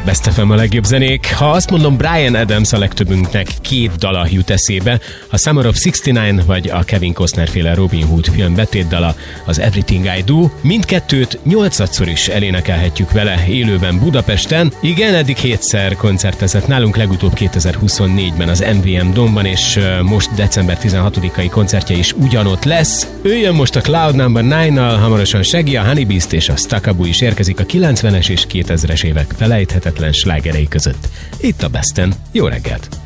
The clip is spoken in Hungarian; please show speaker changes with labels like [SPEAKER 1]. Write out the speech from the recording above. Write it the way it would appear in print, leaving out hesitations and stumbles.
[SPEAKER 1] Best FM a legjobb zenék. Ha azt mondom, Bryan Adams, a legtöbbünknek 2 dala jut eszébe. A Summer of 69 vagy a Kevin Costner féle Robin Hood film betétdala, az Everything I Do. Mindkettőt 8-szor is elénekelhetjük vele élőben Budapesten. Igen, eddig 7-szer koncertezett nálunk, legutóbb 2024-ben az MVM Domban, és most december 16-ai koncertje is ugyanott lesz. Ő jön most a Cloud Number 9-nal, hamarosan Shaggy, a Honey Beast és a Staccabu is érkezik a 90-es és 2000-es évek felejthetetlen slágerei között. Itt a Besten. Jó reggelt!